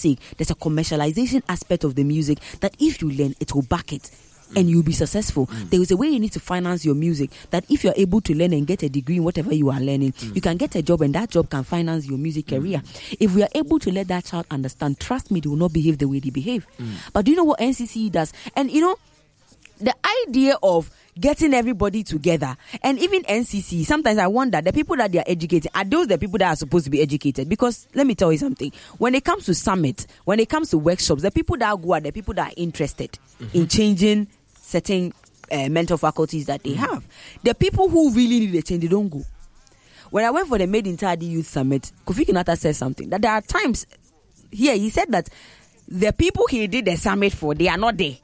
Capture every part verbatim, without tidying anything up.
sake, there's a commercialization aspect of the music that if you learn, it will back it. And you'll be successful. Mm. There is a way you need to finance your music that if you're able to learn and get a degree in whatever you are learning, mm. you can get a job and that job can finance your music mm. career. If we are able to let that child understand, trust me, they will not behave the way they behave. Mm. But do you know what N C C does? And you know, the idea of getting everybody together, and even N C C, sometimes I wonder, the people that they are educating, are those the people that are supposed to be educated? Because let me tell you something, when it comes to summit, when it comes to workshops, the people that go are the people that are interested mm-hmm. in changing certain uh, mental faculties that they mm. have. The people who really need a change, they don't go. When I went for the Made in Tadi Youth Summit, Kofi Kinata said something, that there are times here, he said that the people he did the summit for, they are not there.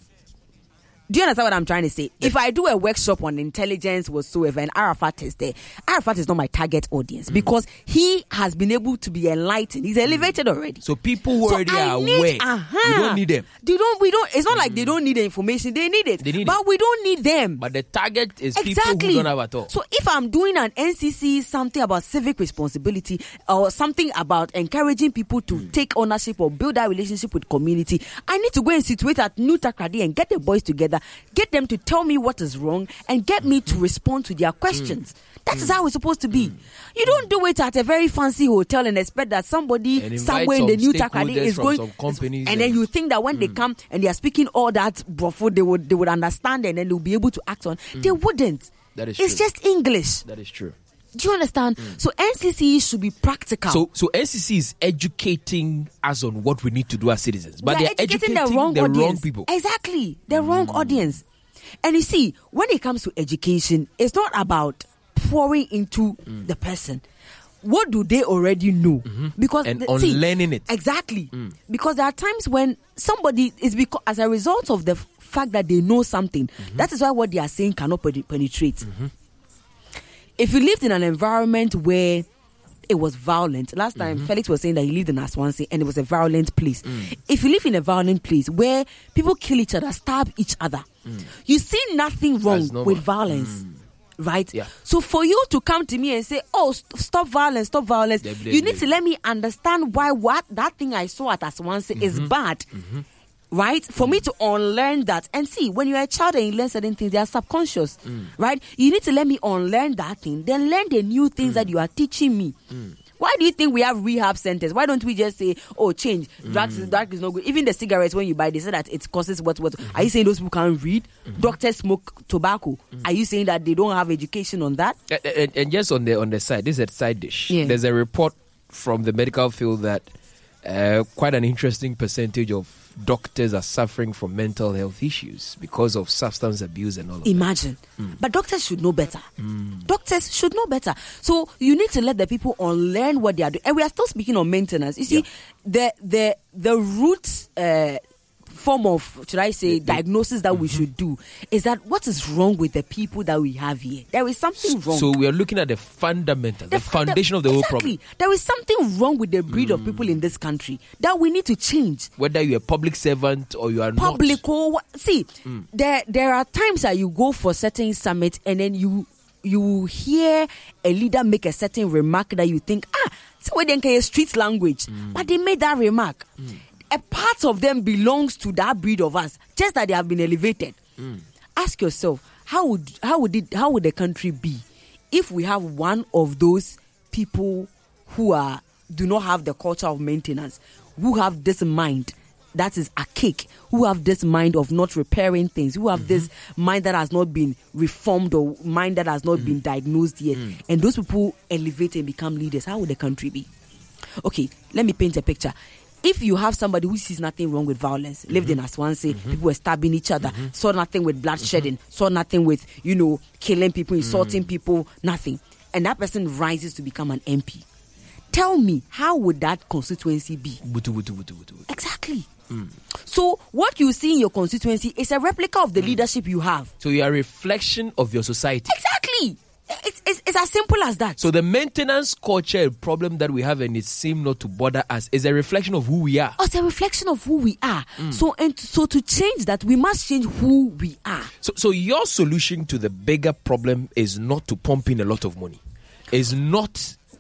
Do you understand what I'm trying to say? Yes. If I do a workshop on intelligence whatsoever and Arafat is there, Arafat is not my target audience mm. because he has been able to be enlightened. He's elevated already. So people who so already I are need, aware, uh-huh. you don't need them. They don't, we don't, it's not mm. like they don't need the information. They need it. They need but it. We don't need them. But the target is exactly. people who don't have at all. So if I'm doing an N C C, something about civic responsibility or something about encouraging people to mm. take ownership or build that relationship with community, I need to go and situate at New Takrady and get the boys together. Get them to tell me what is wrong and get me to respond to their questions. Mm. That is how it's supposed to be. Mm. You don't do it at a very fancy hotel and expect that somebody somewhere in the New Takrady is going. And, and then you think that when mm. they come and they are speaking all that brofo, they would they would understand and then they'll be able to act on. Mm. They wouldn't. That is it's true. just English. That is true. Do you understand? Mm. So N C C should be practical. So so N C C is educating us on what we need to do as citizens. But they're, they're educating, educating the, wrong, the wrong people. Exactly. The mm. wrong audience. And you see, when it comes to education, it's not about pouring into mm. the person. What do they already know? Mm-hmm. Because and the, on see, learning it. Exactly. Mm. Because there are times when somebody is because as a result of the f- fact that they know something, mm-hmm. that is why what they are saying cannot penetrate. Mm-hmm. If you lived in an environment where it was violent. Last time, mm-hmm. Felix was saying that he lived in Aswansi and it was a violent place. Mm. If you live in a violent place where people kill each other, stab each other, mm. you see nothing wrong with violence. Mm. Right? Yeah. So for you to come to me and say, oh, st- stop violence, stop violence, they, they, you need they, to let me understand why what that thing I saw at Aswansi mm-hmm. is bad. Mm-hmm. Right? For mm. me to unlearn that. And see, when you're a child and you learn certain things, they are subconscious. Mm. Right? You need to let me unlearn that thing. Then learn the new things mm. that you are teaching me. Mm. Why do you think we have rehab centers? Why don't we just say, oh, change, drugs, mm. drugs is not good. Even the cigarettes, when you buy, they say that it causes what, what. Mm-hmm. Are you saying those people can't read? Mm-hmm. Doctors smoke tobacco. Mm-hmm. Are you saying that they don't have education on that? And, and, and just on the on the side, this is a side dish. Yeah. There's a report from the medical field that uh, quite an interesting percentage of doctors are suffering from mental health issues because of substance abuse and all of Imagine. that. Imagine. Mm. But doctors should know better. Mm. Doctors should know better. So you need to let the people unlearn what they are doing. And we are still speaking on maintenance. You see, yeah. the the the root uh, form of, should I say, the, diagnosis that mm-hmm. we should do is that what is wrong with the people that we have here? There is something wrong. So we are looking at the fundamental, the, the foundation of the exactly. whole problem. There is something wrong with the breed mm. of people in this country that we need to change. Whether you're a public servant or you are public not. Or, see, mm. there there are times that you go for certain summits and then you you hear a leader make a certain remark that you think, ah, so we didn't care street language. Mm. But they made that remark. Mm. A part of them belongs to that breed of us, just that they have been elevated. Mm. Ask yourself, how would how would it how would the country be if we have one of those people who are do not have the culture of maintenance, who have this mind that is archaic, who have this mind of not repairing things, who have mm-hmm. this mind that has not been reformed or mind that has not mm-hmm. been diagnosed yet, mm. and those people elevate and become leaders? How would the country be? Okay, let me paint a picture. If you have somebody who sees nothing wrong with violence, mm-hmm. lived in Aswansi, mm-hmm. people were stabbing each other, mm-hmm. saw nothing with bloodshedding, mm-hmm. saw nothing with, you know, killing people, insulting mm-hmm. people, nothing. And that person rises to become an M P. Tell me, how would that constituency be? Butu, butu, butu, butu, butu. Exactly. Mm. So what you see in your constituency is a replica of the mm. leadership you have. So you are a reflection of your society. Exactly. It's, it's, it's as simple as that. So the maintenance culture problem that we have and it seems not to bother us is a reflection of who we are. Oh, it's a reflection of who we are. Mm. So and so to change that, we must change who we are. So, so your solution to the bigger problem is not to pump in a lot of money. Is not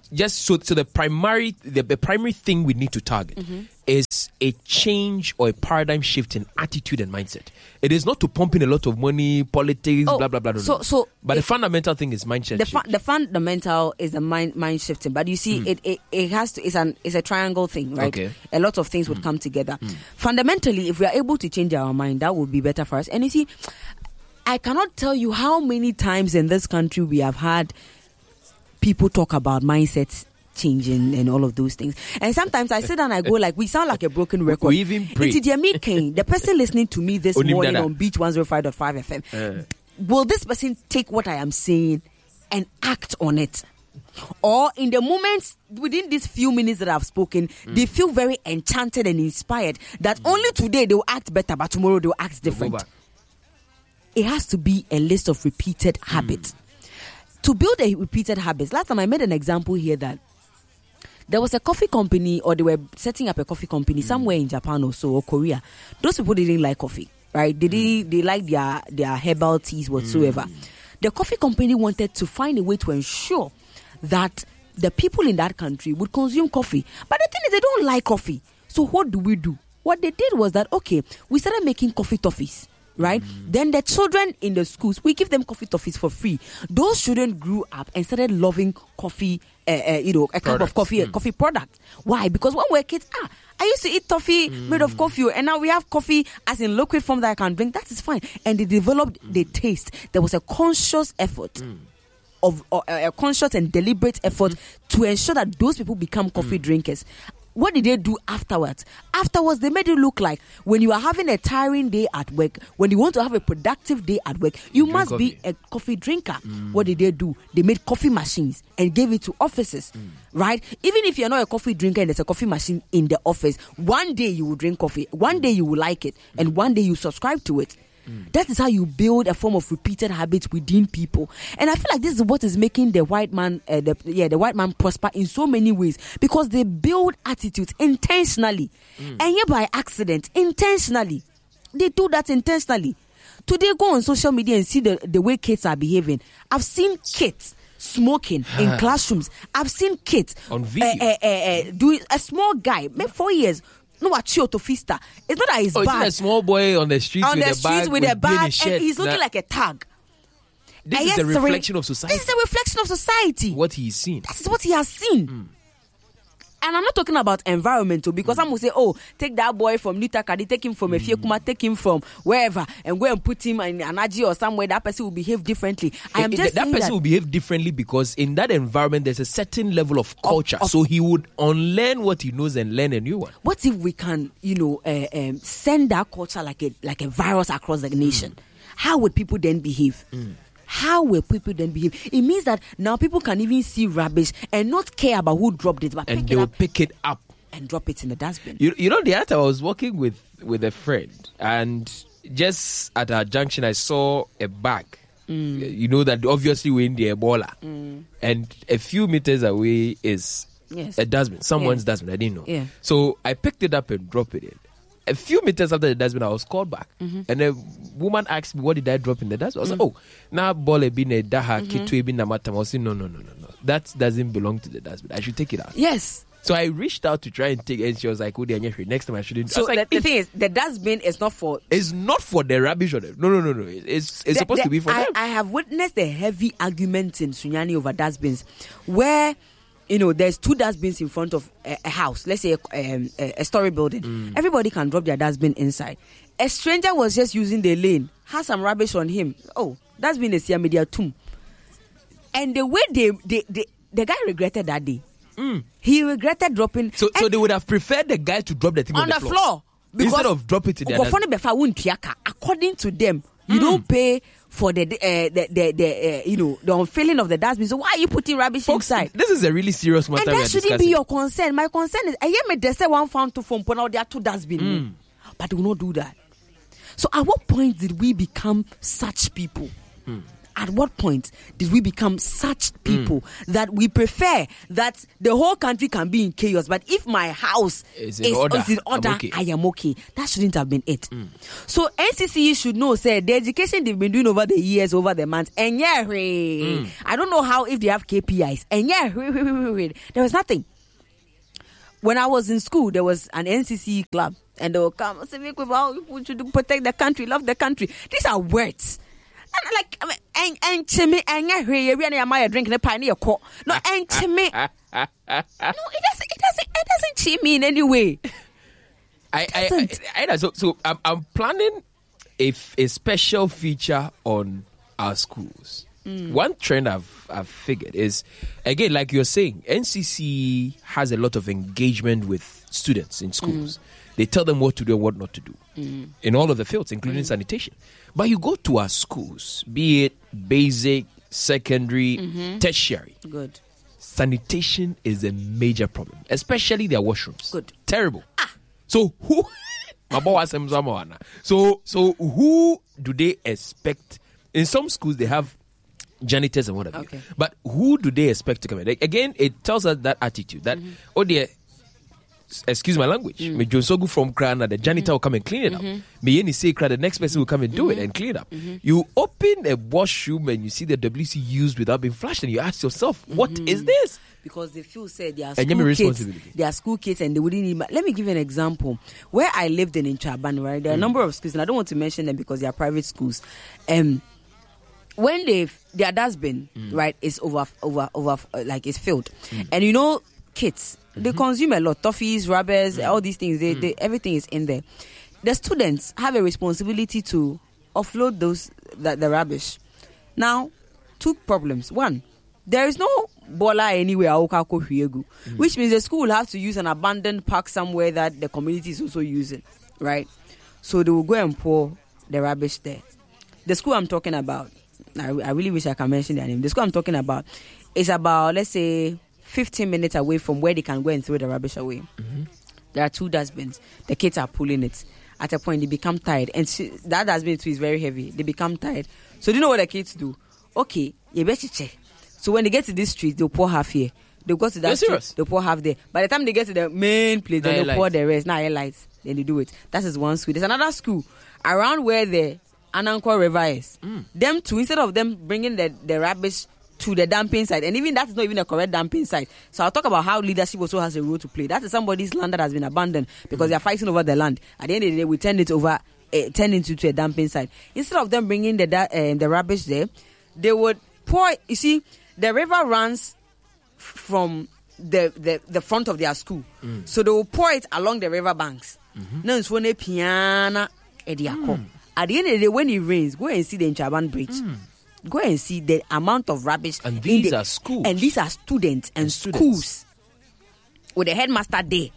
just so so the primary the, the primary thing we need to target mm-hmm. is a change or a paradigm shift in attitude and mindset. It is not to pump in a lot of money, politics, oh, blah blah blah. No, so no. so but the fundamental thing is mindset. The, fu- the fundamental is the mind mind shifting. But you see, mm. it, it it has to. It's an it's a triangle thing, right? Okay. A lot of things mm. would come together. Mm. Fundamentally, if we are able to change our mind, that would be better for us. And you see, I cannot tell you how many times in this country we have had people talk about mindsets changing and all of those things. And sometimes I sit down and I go like, we sound like a broken record. We even pray. The person listening to me this morning on Beach one oh five point five F M, uh. will this person take what I am saying and act on it? Or in the moments, within these few minutes that I've spoken, mm. they feel very enchanted and inspired that mm. only today they will act better, but tomorrow they will act different. It has to be a list of repeated habits. Mm. To build a repeated habits, last time I made an example here that there was a coffee company, or they were setting up a coffee company mm. somewhere in Japan or so, or Korea. Those people didn't like coffee, right? They didn't, they liked their, their herbal teas whatsoever. Mm. The coffee company wanted to find a way to ensure that the people in that country would consume coffee. But the thing is, they don't like coffee. So what do we do? What they did was that, okay, we started making coffee toffees. Right? Mm. Then the children in the schools, we give them coffee toffees for free. Those children grew up and started loving coffee, uh, uh, you know, a cup of coffee, mm. a coffee product. Why? Because when we were kids, ah, I used to eat toffee mm. made of coffee, and now we have coffee as in liquid form that I can drink. That is fine. And they developed mm. the taste. There was a conscious effort. Mm. Of uh, a conscious and deliberate effort mm. to ensure that those people become coffee mm. drinkers. What did they do afterwards? Afterwards, they made it look like when you are having a tiring day at work, when you want to have a productive day at work, you, you must be a coffee drinker. Mm. What did they do? They made coffee machines and gave it to offices, mm. right? Even if you're not a coffee drinker and there's a coffee machine in the office, one day you will drink coffee, one day you will like it, and one day you subscribe to it. Mm. That is how you build a form of repeated habits within people, and I feel like this is what is making the white man, uh, the, yeah, the white man prosper in so many ways, because they build attitudes intentionally, mm. and yet by accident, intentionally, they do that intentionally. Today, go on social media and see the, the way kids are behaving. I've seen kids smoking in classrooms. I've seen kids on video uh, uh, uh, uh, doing a small guy, maybe four years. No, what Chio to Fista. It's not that he's oh, bad. It's a small boy on the street on with the a streets bag, with, with a bag, and he's looking that, like a tag. This and is yes, a reflection sorry, of society. This is a reflection of society. What he's seen. This is what he has seen. Mm. And I'm not talking about environmental, because mm. some will say, oh, take that boy from Nitakadi, take him from mm. Efiekuma, take him from wherever, and go and put him in Anaji or somewhere. That person will behave differently. I am it, just that saying person that will behave differently because in that environment there's a certain level of culture. Of, of, so he would unlearn what he knows and learn a new one. What if we can, you know, uh, um, send that culture like a like a virus across the nation? Mm. How would people then behave? Mm. How will people then behave? It means that now people can even see rubbish and not care about who dropped it, but and pick they it will up pick it up and drop it in the dustbin. You, you know, the other time I was walking with, with a friend, and just at our junction, I saw a bag. Mm. You know that obviously we're in the Ebola, mm. and a few meters away is yes. a dustbin, someone's yeah. dustbin. I didn't know. Yeah. So I picked it up and dropped it in. A few meters after the dustbin, I was called back. Mm-hmm. And a woman asked me, what did I drop in the dustbin? I was mm-hmm. like, oh, now bole bin a daha kitwe bin namatam. I was saying, no, no, no, no, no. That doesn't belong to the dustbin. I should take it out. Yes. So I reached out to try and take it, and she was like, oh, next time I shouldn't. So I was like, the, the thing is, the dustbin is not for... It's not for the rubbish or the... No, no, no, no. It's, it's the, supposed the, to be for I, them. I have witnessed a heavy argument in Sunyani over dustbins, where... You know, there's two dustbins in front of a, a house, let's say a, um, a, a story building. Mm. Everybody can drop their dustbin inside. A stranger was just using the lane, has some rubbish on him. Oh, dustbin is here, media tomb. And the way they, they, they, the guy regretted that day. Mm. He regretted dropping. So, so they would have preferred the guy to drop the thing on, on the, the floor, floor instead of drop it in their dustbin. According to them, you mm. don't pay for the uh, the the, the uh, you know the unfilling of the dustbin. So why are you putting rubbish Folks, inside? This is a really serious matter. And that shouldn't discussing. be your concern. My concern is I hear me they say one found two from now there are two dustbins, mm. but they will not do that. So at what point did we become such people? Mm. at what point did we become such people mm. that we prefer that the whole country can be in chaos, but if my house is in is, order, is in order okay. I am okay? That shouldn't have been it. Mm. So N C C E should know, say, the education they've been doing over the years, over the months, and yeah, mm. I don't know how if they have K P Is, and yeah, there was nothing. When I was in school, there was an N C C club, and they will come and say, we should protect the country, love the country. These are words. And like, and and chimney, and yeah, really, am I drinking a pioneer court? No, and chimney. No, it doesn't, it doesn't, it doesn't cheat me in any way. I, I, I, I, so, so I'm, I'm planning a, a special feature on our schools. Mm. One trend I've I've figured is, again, like you're saying, N C C has a lot of engagement with students in schools. Mm. They tell them what to do and what not to do mm. in all of the fields, including mm. sanitation. But you go to our schools, be it basic, secondary, mm-hmm. tertiary. Good. Sanitation is a major problem, especially their washrooms. Good. Terrible. Ah. So who? so so who do they expect? In some schools, they have janitors and whatever. Okay. But who do they expect to come in? Like, again, it tells us that attitude that, mm-hmm. oh dear, excuse my language, me mm. Josogu from Krana, the janitor mm-hmm. will come and clean it up. Me Yeni say the next person will come and do mm-hmm. it and clean it up. Mm-hmm. You open a washroom and you see the W C used without being flushed, and you ask yourself, what mm-hmm. is this? Because they feel said they are school kids, they are school kids, and they wouldn't need. Let me give you an example. Where I lived in in Chaban, right, there are mm. a number of schools, and I don't want to mention them because they are private schools. Um. When they their dustbin mm. right is over over over uh, like it's filled, mm. and you know kids mm-hmm. they consume a lot, toffees, rubbers, mm. all these things. They, mm. they everything is in there. The students have a responsibility to offload those the, the rubbish. Now, two problems. One, there is no bola anywhere, mm. which means the school will have to use an abandoned park somewhere that the community is also using, right? So they will go and pour the rubbish there. The school I'm talking about, I, I really wish I can mention their name. The school I'm talking about is about, let's say, fifteen minutes away from where they can go and throw the rubbish away. Mm-hmm. There are two dustbins. The kids are pulling it. At a point, they become tired. And she, that dustbin too is very heavy. They become tired. So do you know what the kids do? Okay, you bet you check. So when they get to this street, they'll pour half here. They'll go to that You're street, serious? They'll pour half there. By the time they get to the main place, then Now they'll pour the rest. Now air lights. Then they do it. That is one school. There's another school around where the Ananko River is. Mm. Them two, instead of them bringing the, the rubbish to the dumping site, and even that's not even a correct dumping site. So I'll talk about how leadership also has a role to play. That is somebody's land that has been abandoned because mm. they're fighting over the land. At the end of the day, we turn it over, uh, turn it into a dumping site. Instead of them bringing the uh, the rubbish there, they would pour. You see, the river runs f- from the, the the front of their school, mm. so they will pour it along the river banks. Now it's when a piano ediako. At the end of the day, when it rains, go and see the Nchaban Bridge. Mm. Go and see the amount of rubbish. And these the, are schools. And these are students and, and schools. Students. With the headmaster there.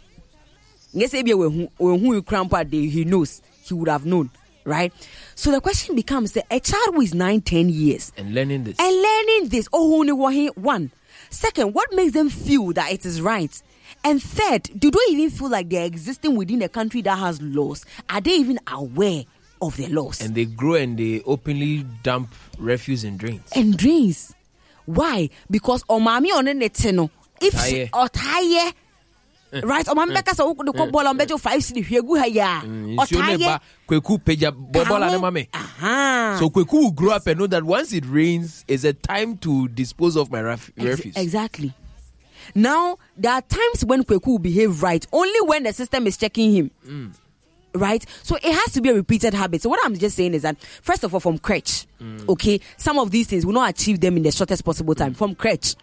Yes, maybe when who you cramp there, he knows. He would have known. Right? So the question becomes, a child who is nine, ten years. And learning this. And learning this. Oh, only one. Second, what makes them feel that it is right? And third, do they even feel like they're existing within a country that has laws? Are they even aware of the laws? And they grow and they openly dump refuse in drains. And drains. Why? Because omami on the teno. If she otaye, right? Omami beka sa uku deko bola ombejo five city hiegu haya. Otaye. Kweku peja bola ne mame. Aha. So Kweku will grow up and know that once it rains, it's a time to dispose of my ref- refuse. Exactly. Now there are times when Kweku will behave right only when the system is checking him. Mm. Right? So it has to be a repeated habit. So what I'm just saying is that, first of all, from crèche, mm. okay, some of these things, we will not achieve them in the shortest possible time. Mm. From crèche,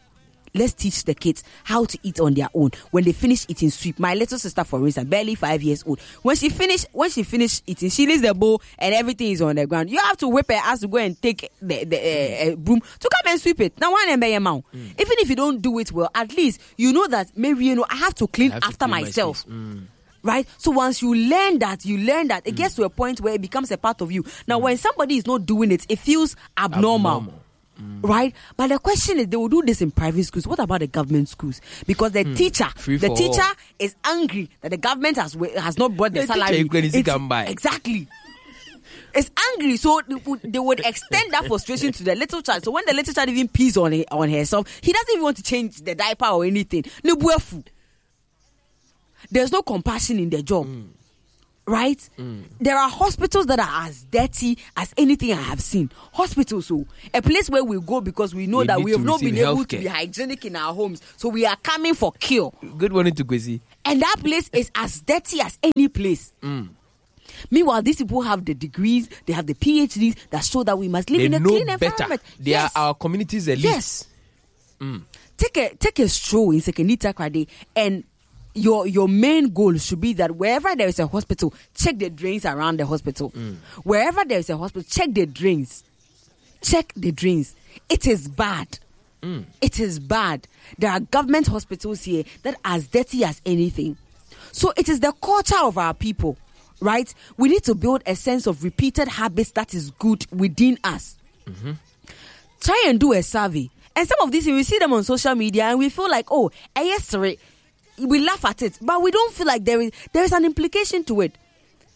let's teach the kids how to eat on their own. When they finish eating sweep, my little sister, for instance, barely five years old, when she finish, when she finish eating, she leaves the bowl and everything is on the ground. You have to whip her ass to go and take the, the uh, uh, broom to come and sweep it. Now, one and your mouth. Mm. Even if you don't do it well, at least you know that maybe you know I have to clean have after to clean myself. My right? So once you learn that, you learn that, it mm. gets to a point where it becomes a part of you. Now, mm. when somebody is not doing it, it feels abnormal. abnormal. Mm. Right? But the question is, they will do this in private schools. What about the government schools? Because the mm. teacher, Free the teacher all. is angry that the government has has not brought the, the salary. Exactly. is angry, so they would, they would extend that frustration to the little child. So when the little child even pees on it, on herself, he doesn't even want to change the diaper or anything. There's no compassion in the job. Mm. Right? Mm. There are hospitals that are as dirty as anything I have seen. Hospitals, so a place where we go because we know we that we have not been able to be hygienic in our homes. So we are coming for cure. Good morning to Kwesi. And that place is as dirty as any place. Mm. Meanwhile, these people have the degrees, they have the P H Ds that show that we must live they in a know clean better. environment. They yes. are our community's elite. Yes. Mm. Take a take a stroll in Sekenita Krade, and your your main goal should be that wherever there is a hospital, check the drains around the hospital. Mm. Wherever there is a hospital, check the drains. Check the drains. It is bad. Mm. It is bad. There are government hospitals here that are as dirty as anything. So it is the culture of our people, right? We need to build a sense of repeated habits that is good within us. Mm-hmm. Try and do a survey. And some of these, we see them on social media and we feel like, oh, yes, sorry. We laugh at it, but we don't feel like there is there is an implication to it.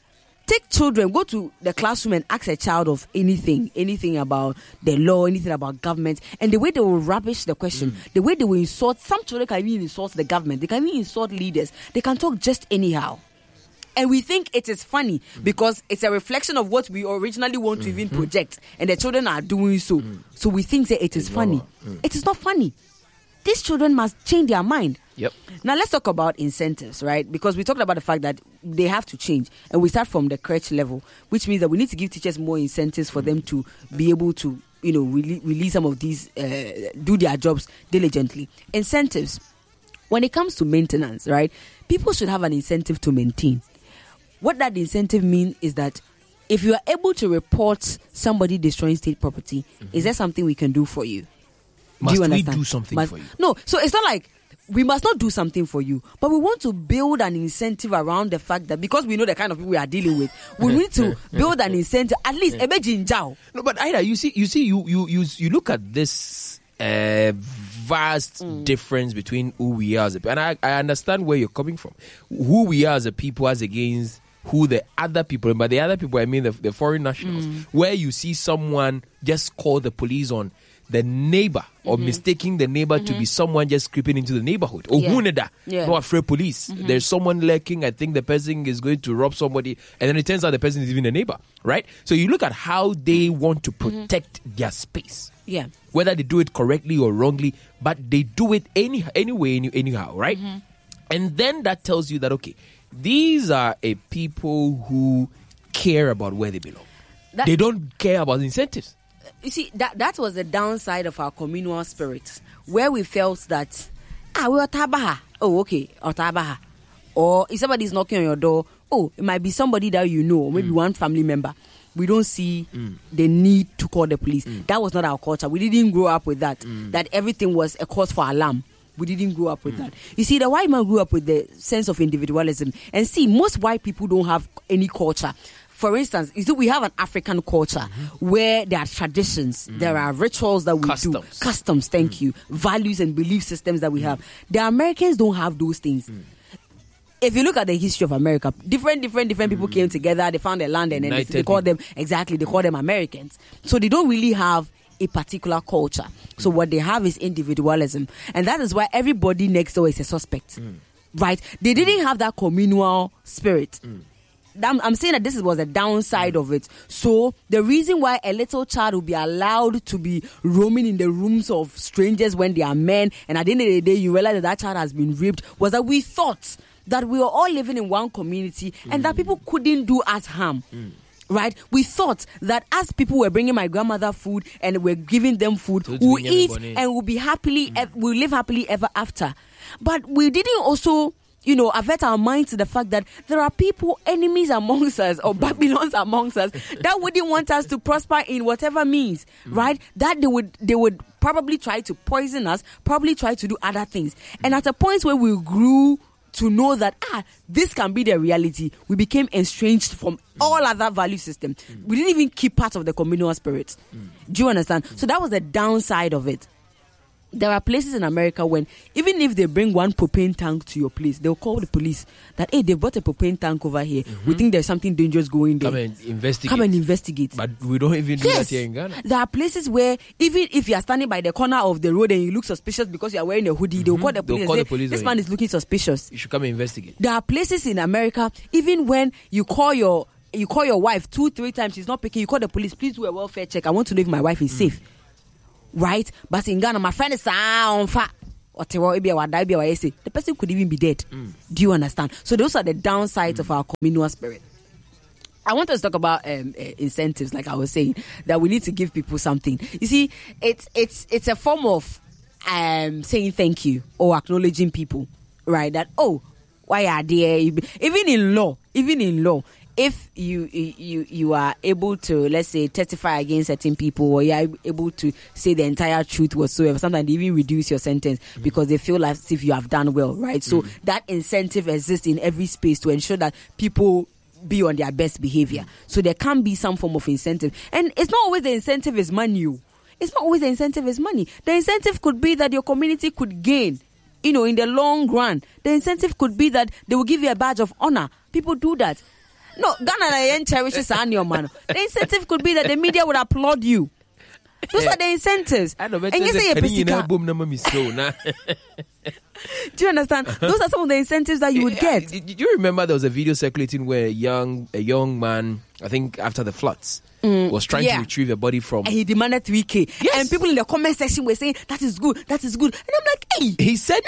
Take children, go to the classroom and ask a child of anything, anything about the law, anything about government, and the way they will rubbish the question, mm. the way they will insult, some children can even insult the government, they can even insult leaders, they can talk just anyhow. And we think it is funny mm. because it's a reflection of what we originally want to mm. even project, and the children are doing so. Mm. So we think that it is it's funny. Mm. It is not funny. These children must change their mind. Yep. Now let's talk about incentives, right? Because we talked about the fact that they have to change, and we start from the crèche level, which means that we need to give teachers more incentives for them to be able to, you know, release, release some of these, uh, do their jobs diligently. Incentives. When it comes to maintenance, right? People should have an incentive to maintain. What that incentive means is that if you are able to report somebody destroying state property, mm-hmm. is there something we can do for you? Must do you we understand? do something must, for you? No, so it's not like we must not do something for you, but we want to build an incentive around the fact that because we know the kind of people we are dealing with, we need to build an incentive, at least a jinjao. No, but Ida, you see, you see, you you you, you look at this uh, vast mm. difference between who we are as a people, and I, I understand where you're coming from. Who we are as a people as against who the other people, by the other people I mean the, the foreign nationals, mm. where you see someone just call the police on the neighbor or mm-hmm. mistaking the neighbor mm-hmm. to be someone just creeping into the neighborhood. Or yeah. yeah. no afraid police. Mm-hmm. There's someone lurking. I think the person is going to rob somebody, and then it turns out the person is even a neighbor, right? So you look at how they want to protect mm-hmm. their space. Yeah. Whether they do it correctly or wrongly, but they do it any anyway, any, anyhow, right? Mm-hmm. And then that tells you that, okay, these are a people who care about where they belong. That, they don't care about incentives. You see, that that was the downside of our communal spirit, where we felt that, ah, we're Otabaha. Oh, okay, Otabaha. Or if somebody is knocking on your door, oh, it might be somebody that you know, or maybe mm. one family member. We don't see mm. the need to call the police. Mm. That was not our culture. We didn't grow up with that, mm. that everything was a cause for alarm. We didn't grow up with mm. that. You see, the white man grew up with the sense of individualism. And see, most white people don't have any culture. For instance, you see, we have an African culture mm-hmm. where there are traditions, mm. there are rituals that we Customs. do, customs, thank mm. you, values and belief systems that we mm. have. The Americans don't have those things. Mm. If you look at the history of America, different, different, different people mm. came together, they found a land, and then they, they call them, exactly, they call them Americans. So they don't really have a particular culture. Mm. So what they have is individualism. And that is why everybody next door is a suspect. Mm. Right? They didn't have that communal spirit. Mm. I'm, I'm saying that this was the downside mm. of it. So the reason why a little child will be allowed to be roaming in the rooms of strangers when they are men, and at the end of the day you realize that that child has been raped, was that we thought that we were all living in one community mm. and that people couldn't do us harm. Mm. Right? We thought that as people were bringing my grandmother food and we're giving them food, so we'll eat and we'll be happily, mm. ev- we'll live happily ever after. But we didn't also, you know, avert our minds to the fact that there are people, enemies amongst us or Babylons amongst us that wouldn't want us to prosper in whatever means, mm. right? That they would they would probably try to poison us, probably try to do other things. Mm. And at a point where we grew to know that, ah, this can be the reality, we became estranged from mm. all other value systems. Mm. We didn't even keep part of the communal spirit. Mm. Do you understand? Mm. So that was the downside of it. There are places in America when even if they bring one propane tank to your place, they'll call the police that, hey, they brought a propane tank over here. Mm-hmm. We think there's something dangerous going there. Come and investigate. Come and investigate. But we don't even do yes. that here in Ghana. There are places where even if you are standing by the corner of the road and you look suspicious because you are wearing a hoodie, mm-hmm. they'll call the police call and the say, police this man you. is looking suspicious. You should come and investigate. There are places in America, even when you call your you call your wife two, three times, she's not picking, you call the police, please do a welfare check. I want to know if my wife is mm. safe. Right? But in Ghana, my friend is on fire. The person could even be dead. Mm. Do you understand? So those are the downsides mm. of our communal spirit. I want us to talk about um, uh, incentives, like I was saying, that we need to give people something. You see, it's it's it's a form of um, saying thank you or acknowledging people, right? That, oh, why are they? Even in law, even in law, if you you you are able to, let's say, testify against certain people, or you are able to say the entire truth whatsoever, sometimes they even reduce your sentence mm. because they feel as if you have done well, right? So mm. that incentive exists in every space to ensure that people be on their best behavior. Mm. So there can be some form of incentive. And it's not always the incentive is money. It's not always the incentive is money. The incentive could be that your community could gain, you know, in the long run. The incentive could be that they will give you a badge of honor. People do that. No, Ghana cherishes your man. The incentive could be that the media would applaud you. Those are the incentives. And you say do you understand? Those are some of the incentives that you would get. Do you remember there was a video circulating where a young a young man, I think after the floods, mm, was trying yeah. to retrieve a body from, and he demanded three K. Yes. And people in the comment section were saying that is good, that is good. And I'm like, hey, he said,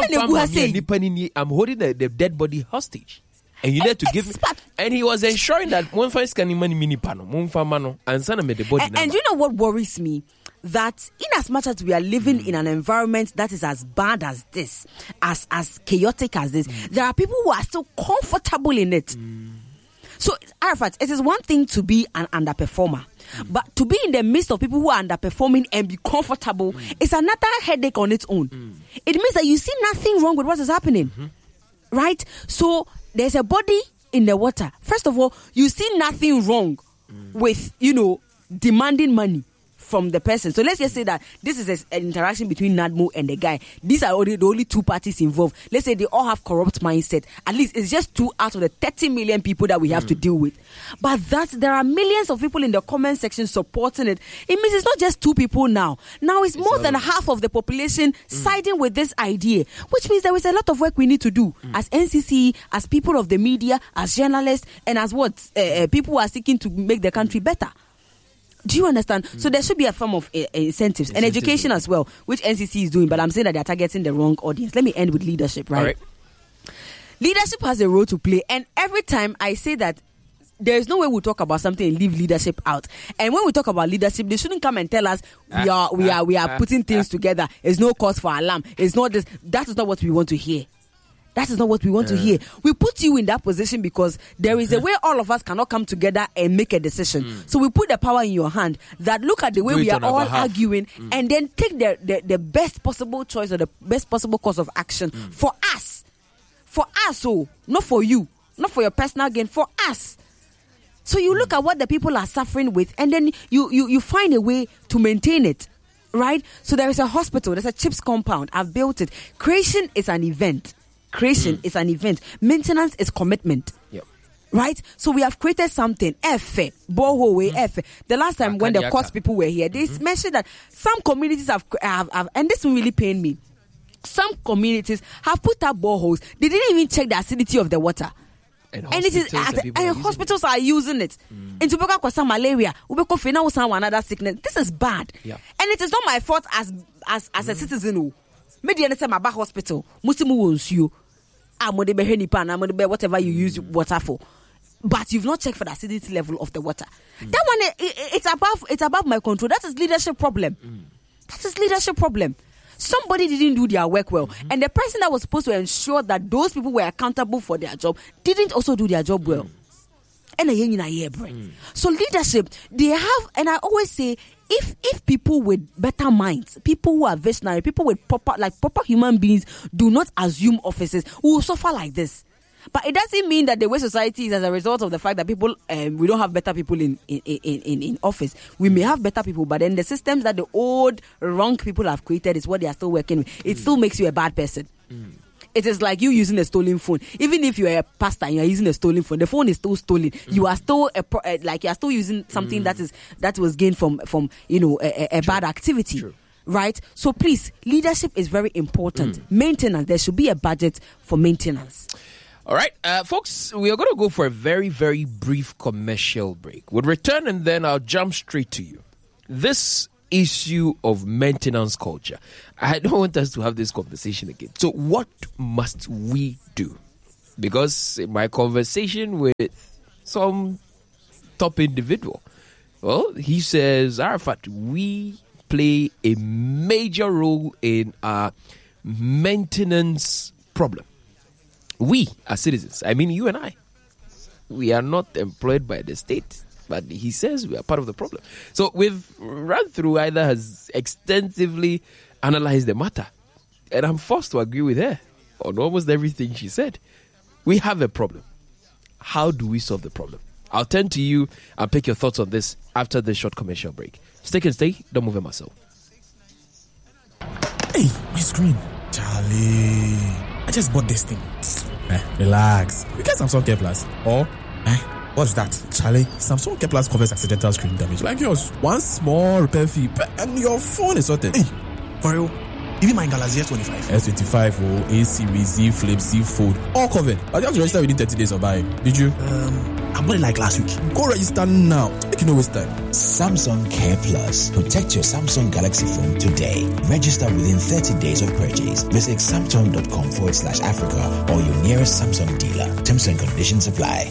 I'm holding the, the dead body hostage. And you need to give me. And he was ensuring that one find scanning money mini panel, mano, and son made the body. And, and you know what worries me? That in as much as we are living mm. in an environment that is as bad as this, as as chaotic as this, mm. there are people who are still comfortable in it. Mm. So, Arafat, it is one thing to be an underperformer. Mm. But to be in the midst of people who are underperforming and be comfortable mm. is another headache on its own. Mm. It means that you see nothing wrong with what is happening. Mm-hmm. Right? So, there's a body in the water. First of all, you see nothing wrong mm. with, you know, demanding money from the person. So let's just say that this is a, an interaction between NADMO and the guy. These are only the only two parties involved. Let's say they all have corrupt mindset. At least it's just two out of the thirty million people that we have mm. to deal with. But that there are millions of people in the comment section supporting it. It means it's not just two people now. Now it's, it's more than half of the population mm. siding with this idea, which means there is a lot of work we need to do mm. as N C C, as people of the media, as journalists, and as what uh, uh, people who are seeking to make the country better. Do you understand? Mm. So there should be a form of uh, incentives, incentives and education as well, which N C C is doing, but I'm saying that they're targeting the wrong audience. Let me end with leadership, right? right? Leadership has a role to play, and every time I say that there is no way we'll talk about something and leave leadership out. And when we talk about leadership, they shouldn't come and tell us we are we are we are putting things together. There's no cause for alarm. It's not this. That is not what we want to hear. That is not what we want uh. to hear. We put you in that position because there is a way all of us cannot come together and make a decision. Mm. So we put the power in your hand that look at the way we are all behalf. arguing mm. and then take the, the, the best possible choice or the best possible course of action mm. for us. For us, oh, not for you. Not for your personal gain, for us. So you mm. look at what the people are suffering with and then you, you, you find a way to maintain it. Right? So there is a hospital, there's a CHIPS compound. I've built it. Creation is an event. Creation mm. is an event. Maintenance is commitment. Yep. Right? So we have created something. F. Boho mm. F. The last time when the cost people were here, they mm-hmm. mentioned that some communities have, have, have, and this will really pain me. Some communities have put up boreholes. They didn't even check the acidity of the water. And, and it is and, and hospitals it. are using it. Mm. In Tobacco Kwasa malaria, ubeko now some another sickness. This is bad. Yep. And it is not my fault as as as mm. a citizen. Maybe I say my back hospital. Musimu won't you. Whatever you use water for, but you've not checked for the acidity level of the water. Mm. That one, it, it's above, it's above my control. That is leadership problem. Mm. That is leadership problem. Somebody didn't do their work well, mm-hmm. and the person that was supposed to ensure that those people were accountable for their job didn't also do their job well. Mm. And a in a year, mm. So leadership, they have, and I always say, if if people with better minds, people who are visionary, people with proper like proper human beings, do not assume offices, we will suffer like this. But it doesn't mean that the way society is as a result of the fact that people, um, we don't have better people in in, in, in in office. We may have better people, but then the systems that the old wrong people have created is what they are still working with. It mm. still makes you a bad person. Mm. It is like you using a stolen phone. Even if you're a pastor and you're using a stolen phone, the phone is still stolen. Mm. You are still a pro- uh, like you are still using something mm. that is that was gained from from you know a, a, a bad activity. True. Right? So please, leadership is very important. Mm. Maintenance, there should be a budget for maintenance. All right, uh, folks, we are going to go for a very, very brief commercial break. We'll return and then I'll jump straight to you. This issue of maintenance culture. I don't want us to have this conversation again. So what must we do? Because in my conversation with some top individual, well, he says, Arafat, we play a major role in our maintenance problem. We as citizens, I mean you and I, we are not employed by the state, but he says we are part of the problem. So we've run through, Aida has extensively analyzed the matter, and I'm forced to agree with her on almost everything she said. We have a problem. How do we solve the problem? I'll turn to you and pick your thoughts on this after this short commercial break. Stay and stay, don't move it myself. Hey, my screen. Charlie, I just bought this thing. Eh, relax. You get Samsung Care Plus. Or, eh, what's that? Charlie, Samsung Care Plus covers accidental screen damage like yours. One small repair fee and your phone is sorted. Hey, for real? Even my Galaxy S twenty-five. S twenty-five, oh, A series, Z Flip, Z Fold, all covered. I just registered within thirty days of buying. Did you? Um, I bought it like last week. Go register now. Make you no waste time. Samsung Care Plus. Protect your Samsung Galaxy phone today. Register within thirty days of purchase. Visit samsung.com forward slash Africa or your nearest Samsung dealer. Terms and conditions apply.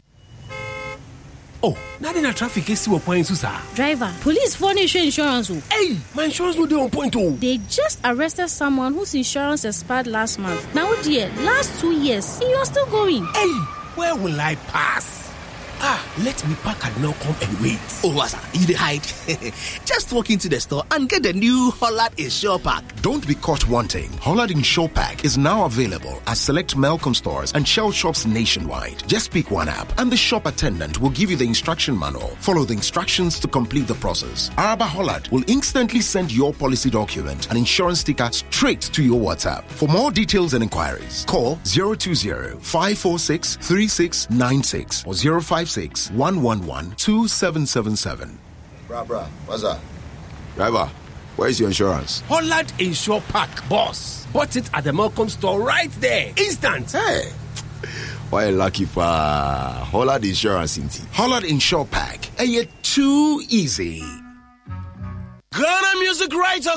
Oh, now in a traffic is what point, sir. Driver, police phone issue insurance. Hey, my insurance no dey on point. Oh, they just arrested someone whose insurance expired last month. Now, dear, last two years, you're still going. Hey, where will I pass? Ah, let me park and now come and wait. Oh, what's that? You dey hide? Just walk into the store and get the new Hollard Insure Pack. Don't be caught wanting. Hollard Insure Pack is now available at select Malcolm stores and Shell shops nationwide. Just pick one app and the shop attendant will give you the instruction manual. Follow the instructions to complete the process. Araba Hollard will instantly send your policy document and insurance sticker straight to your WhatsApp. For more details and inquiries, call zero two zero, five four six, three six nine six or zero five six, one one one, two seven seven seven. Bruh, bruh, what's that? Driver, where's your insurance? Hollard Insure Pack, boss. Bought it at the Malcolm store right there. Instant. Hey, why lucky for Hollard Insurance? Hollard Insure Pack. Are you too easy? Ghana Music Writer